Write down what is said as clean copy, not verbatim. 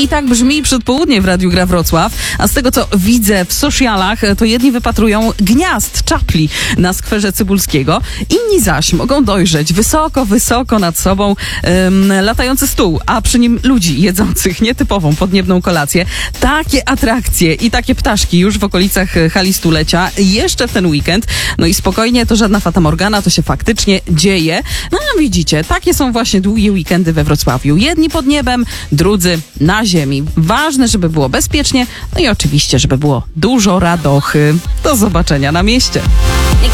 I tak brzmi przedpołudnie w Radiu Gra Wrocław, a z tego co widzę w socialach, to jedni wypatrują gniazd czapli na skwerze Cybulskiego, inni zaś mogą dojrzeć wysoko, wysoko nad sobą latający stół, a przy nim ludzi jedzących nietypową podniebną kolację. Takie atrakcje i takie ptaszki już w okolicach hali stulecia jeszcze w ten weekend. No i spokojnie, to żadna fatamorgana, to się faktycznie dzieje. No a widzicie, takie są właśnie długie weekendy we Wrocławiu. Jedni pod niebem, drudzy na ziemi. Ważne, żeby było bezpiecznie, no i oczywiście, żeby było dużo radochy. Do zobaczenia na mieście.